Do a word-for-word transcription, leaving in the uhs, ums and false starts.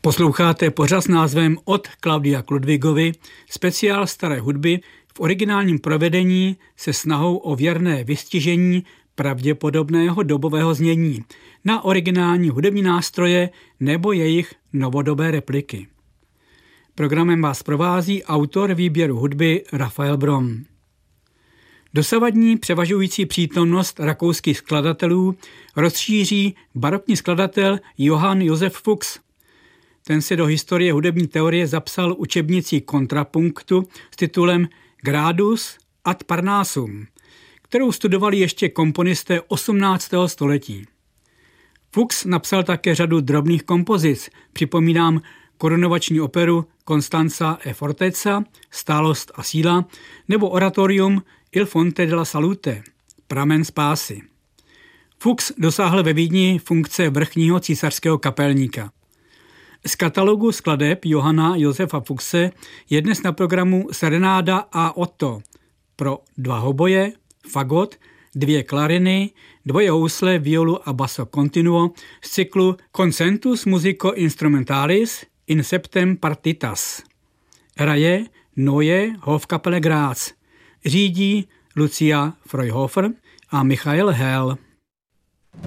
Posloucháte pořad s názvem Od Klaudia k Ludvíkovi, speciál staré hudby v originálním provedení se snahou o věrné vystižení pravděpodobného dobového znění na originální hudební nástroje nebo jejich novodobé repliky. Programem vás provází autor výběru hudby Rafael Brom. Dosavadní převažující přítomnost rakouských skladatelů rozšíří barokní skladatel Johann Josef Fuchs. Ten se do historie hudební teorie zapsal učebnicí kontrapunktu s titulem Gradus ad Parnassum, kterou studovali ještě komponisté osmnáctého století. Fuchs napsal také řadu drobných kompozic, připomínám korunovační operu Constanza e Fortezza, Stálost a síla, nebo oratorium Il Fonte della Salute, Pramen spásy. Fuchs dosáhl ve Vídni funkce vrchního císařského kapelníka. Z katalogu skladeb Johanna Josefa Fuchse je dnes na programu Serenáda a Otto pro dva hoboje, fagot, dvě klariny, dvoje housle, violu a basso continuo z cyklu Concentus Musico Instrumentalis in septem partitas. Hraje Neue Hofkapelle Graz. Řídí Lucia Freuhofer a Michael Hell.